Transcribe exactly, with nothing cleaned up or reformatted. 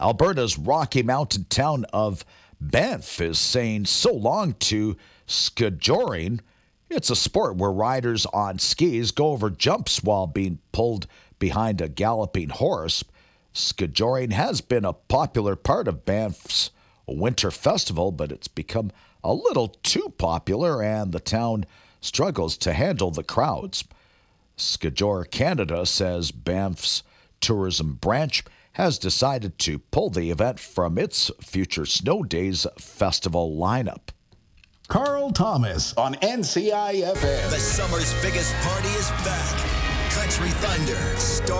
Alberta's Rocky Mountain town of Banff is saying so long to skijoring. It's a sport where riders on skis go over jumps while being pulled behind a galloping horse. Skijoring has been a popular part of Banff's winter festival, but it's become a little too popular and the town struggles to handle the crowds. Skijor Canada says Banff's tourism branch has decided to pull the event from its Future Snow Days festival lineup. Carl Thomas on N C I F M. The summer's biggest party is back. Country Thunder. Star